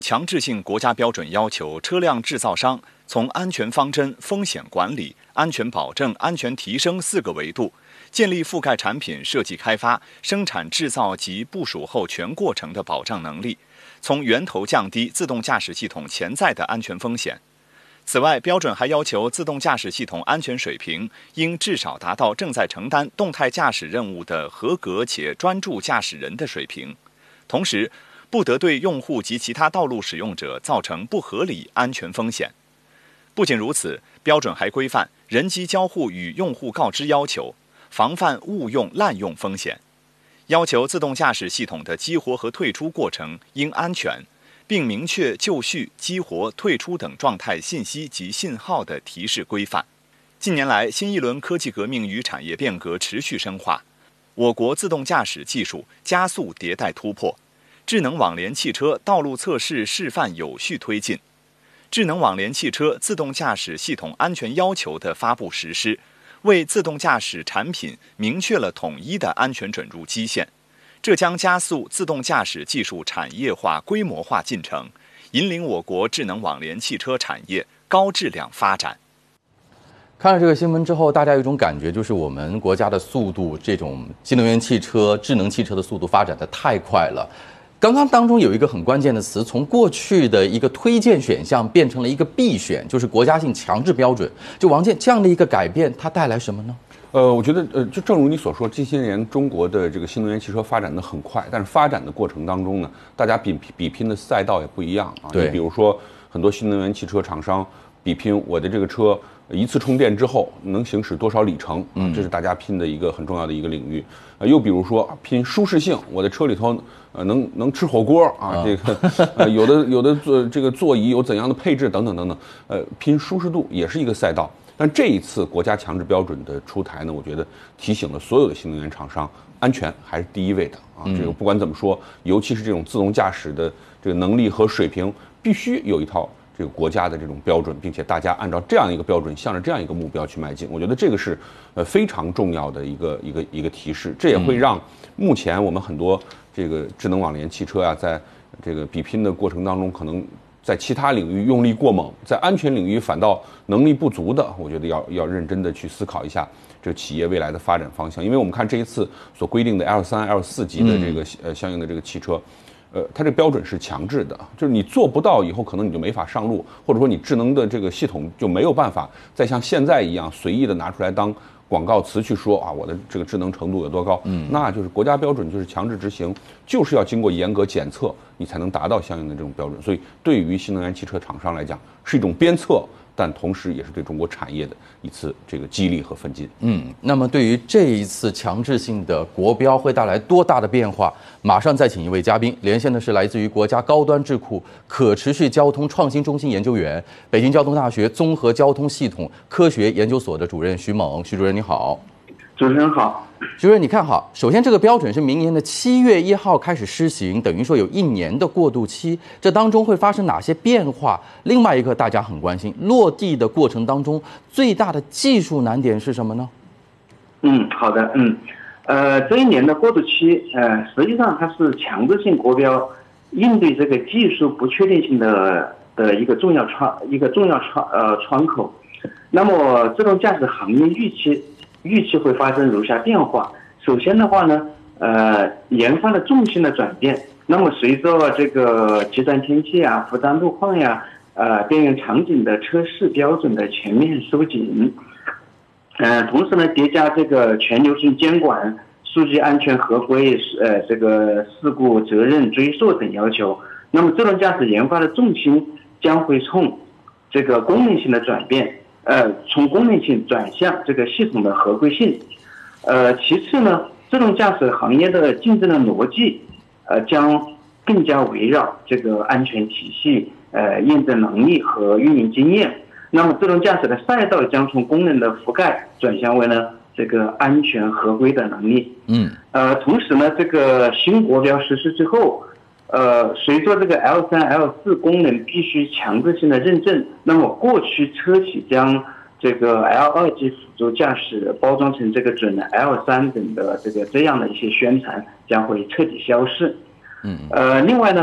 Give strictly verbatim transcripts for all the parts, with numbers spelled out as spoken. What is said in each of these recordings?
强制性国家标准要求车辆制造商从安全方针、风险管理、安全保证、安全提升四个维度，建立覆盖产品设计开发、生产制造及部署后全过程的保障能力，从源头降低自动驾驶系统潜在的安全风险。此外，标准还要求自动驾驶系统安全水平应至少达到正在承担动态驾驶任务的合格且专注驾驶人的水平，同时不得对用户及其他道路使用者造成不合理安全风险。不仅如此，标准还规范人机交互与用户告知要求，防范误用滥用风险，要求自动驾驶系统的激活和退出过程应安全，并明确就绪、激活、退出等状态信息及信号的提示规范。近年来，新一轮科技革命与产业变革持续深化，我国自动驾驶技术加速迭代突破，智能网联汽车道路测试示范有序推进，智能网联汽车自动驾驶系统安全要求的发布实施，为自动驾驶产品明确了统一的安全准入基线。这将加速自动驾驶技术产业化、规模化进程，引领我国智能网联汽车产业高质量发展。 看了这个新闻之后，大家有一种感觉，就是我们国家的速度，这种新能源汽车、智能汽车的速度发展的太快了。刚刚当中有一个很关键的词，从过去的一个推荐选项变成了一个必选，就是国家性强制标准。就王健，这样的一个改变，它带来什么呢？ 呃，我觉得，呃，就正如你所说，这些年中国的这个新能源汽车发展的很快，但是发展的过程当中呢，大家比比拼的赛道也不一样啊。 对， 比如说很多新能源汽车厂商比拼我的这个车一次充电之后能行驶多少里程，嗯，这是大家拼的一个很重要的一个领域。呃，又比如说拼舒适性，我的车里头呃能能吃火锅啊，这个呃有的有的座这个座椅有怎样的配置等等等等，呃，拼舒适度也是一个赛道。但这一次国家强制标准的出台呢，我觉得提醒了所有的新能源厂商，安全还是第一位的啊。这个不管怎么说，尤其是这种自动驾驶的这个能力和水平，必须有一套这个国家的这种标准，并且大家按照这样一个标准，向着这样一个目标去迈进。我觉得这个是呃非常重要的一个一个一个提示，这也会让目前我们很多这个智能网联汽车啊，在这个比拼的过程当中，可能在其他领域用力过猛，在安全领域反倒能力不足的，我觉得要要认真的去思考一下这企业未来的发展方向。因为我们看这一次所规定的 L 三、L 四级的这个呃相应的这个汽车，呃，它这标准是强制的，就是你做不到以后，可能你就没法上路，或者说你智能的这个系统就没有办法再像现在一样随意的拿出来当广告词去说啊，我的这个智能程度有多高，嗯，那就是国家标准就是强制执行，就是要经过严格检测，你才能达到相应的这种标准。所以对于新能源汽车厂商来讲，是一种鞭策，但同时也是对中国产业的一次这个激励和奋进。 嗯，那么对于这一次强制性的国标会带来多大的变化？马上再请一位嘉宾，连线的是来自于国家高端智库可持续交通创新中心研究员、北京交通大学综合交通系统科学研究所的主任徐猛。徐主任你好。 主持人好。 徐主任你看好，首先这个标准是明年的七月一号开始施行，等于说有一年的过渡期，这当中会发生哪些变化？另外一个大家很关心，落地的过程当中最大的技术难点是什么呢？ 嗯，好的，嗯，呃，这一年的过渡期，呃，实际上它是强制性国标应对这个技术不确定性的的一个重要窗一个重要窗呃窗口。那么自动驾驶行业预期预期会发生如下变化。首先的话呢，呃，研发的重心的转变。那么随着这个极端天气啊、复杂路况呀、呃边缘场景的测试标准的全面收紧，呃，同时呢，叠加这个全球性监管、数据安全合规、呃这个事故责任追溯等要求，那么自动驾驶研发的重心将会从这个功能性的转变。呃，从功能性转向这个系统的合规性，呃，其次呢，自动驾驶行业的竞争的逻辑，呃，将更加围绕这个安全体系、呃，验证能力和运营经验。那么，自动驾驶的赛道将从功能的覆盖转向为呢这个安全合规的能力。嗯，呃，同时呢，这个新国标实施之后。呃，随着这个 L 三、L 四功能必须强制性的认证，那么过去车企将这个 L 二级辅助驾驶包装成这个准 L 三等的这个这样的一些宣传将会彻底消失。嗯，呃，另外呢，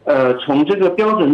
呃，从这个标准